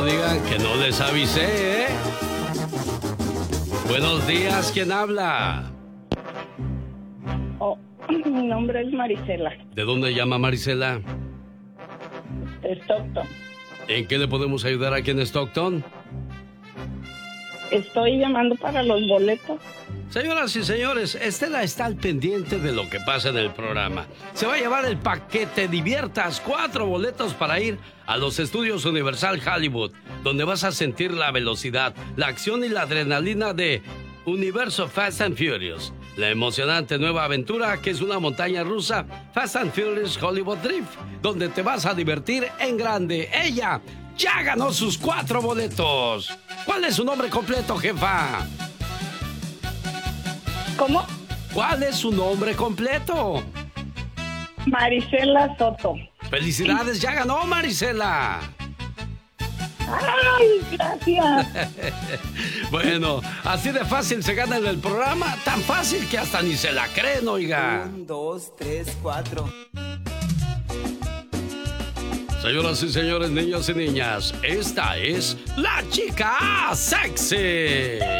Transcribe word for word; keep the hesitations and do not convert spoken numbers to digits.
digan que no les avisé, ¿eh? Buenos días, ¿quién habla? Oh, mi nombre es Marisela. ¿De dónde llama Marisela? De Stockton. ¿En qué le podemos ayudar aquí en Stockton? Estoy llamando para los boletos. Señoras y señores, Estela está al pendiente de lo que pasa en el programa. Se va a llevar el paquete Diviertas, cuatro boletos para ir a los estudios Universal Hollywood, donde vas a sentir la velocidad, la acción y la adrenalina de Universo Fast and Furious. La emocionante nueva aventura que es una montaña rusa, Fast and Furious Hollywood Drift, donde te vas a divertir en grande. Ella ya ganó sus cuatro boletos. ¿Cuál es su nombre completo, jefa? ¿Cómo? ¿Cuál es su nombre completo? Marisela Soto. ¡Felicidades! ¡Ya ganó, Marisela! ¡Ay, gracias! Bueno, así de fácil se gana en el programa. Tan fácil que hasta ni se la creen, oiga. Un, dos, tres, cuatro. Señoras y señores, niños y niñas, esta es la chica sexy.